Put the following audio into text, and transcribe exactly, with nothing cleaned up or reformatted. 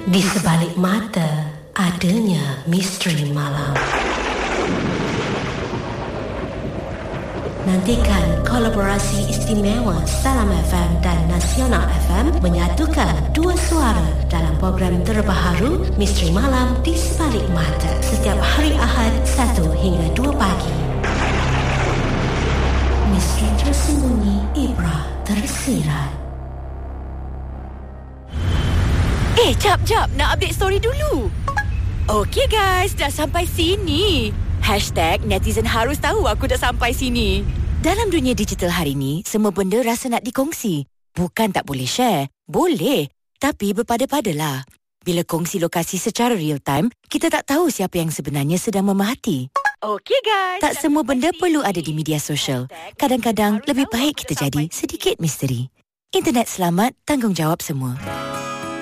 Di sebalik mata adanya misteri malam. Nantikan kolaborasi istimewa Salam F M dan Nasional F M menyatukan dua suara dalam program terbaru Misteri Malam di Sebalik Mata setiap hari Ahad satu hingga dua pagi. Misteri tersembunyi, ibrah tersirat. Eh, jap, jap. Nak update story dulu. Okey guys, dah sampai sini. Hashtag netizen harus tahu aku dah sampai sini. Dalam dunia digital hari ni, semua benda rasa nak dikongsi. Bukan tak boleh share. Boleh. Tapi berpada-padalah. Bila kongsi lokasi secara real time, kita tak tahu siapa yang sebenarnya sedang memerhati. Okey guys. Tak semua benda perlu ada di media sosial. Kadang-kadang lebih baik kita jadi sedikit misteri. Internet selamat, tanggungjawab semua.